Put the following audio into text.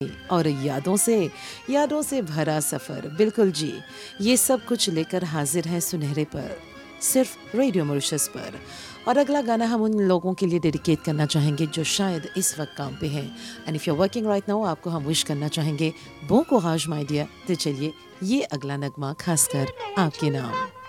और यादों से भरा सफ़र, बिल्कुल जी। ये सब कुछ लेकर हाज़िर हैं सुनहरे पर, सिर्फ़ रेडियो मॉरिशस पर। और अगला गाना हम उन लोगों के लिए डेडिकेट करना चाहेंगे जो शायद इस वक़्त काम पे हैं। And if you are working right now, आपको हम विश करना चाहेंगे, बोन कोराज माय डियर। तो चलिए, ये अगला नगमा ख़ासकर आपके नाम।